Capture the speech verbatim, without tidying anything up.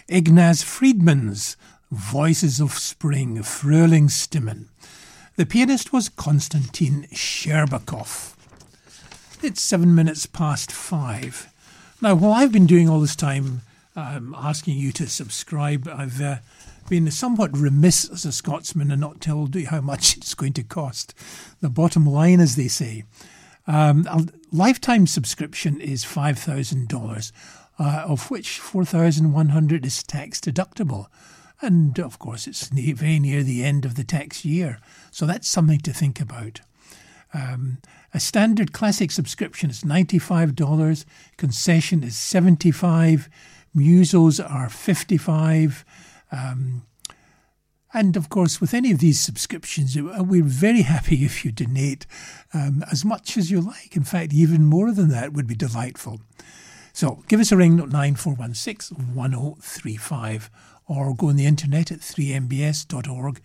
Ignaz Friedman's Voices of Spring, Frühling Stimmen. The pianist was Konstantin Sherbakov. It's seven minutes past five. Now, while I've been doing all this time um, asking you to subscribe, I've uh, been somewhat remiss as a Scotsman and not told you how much it's going to cost. The bottom line, as they say. Um, a lifetime subscription is five thousand dollars, uh, of which four thousand one hundred dollars is tax deductible. And, of course, it's very near the end of the tax year. So that's something to think about. Um, a standard classic subscription is ninety-five dollars. Concession is seventy-five dollars. Musos are fifty-five dollars. Um, and, of course, with any of these subscriptions, we're very happy if you donate um, as much as you like. In fact, even more than that would be delightful. So give us a ring at nine four one six, one oh three five or go on the internet at three m b s dot org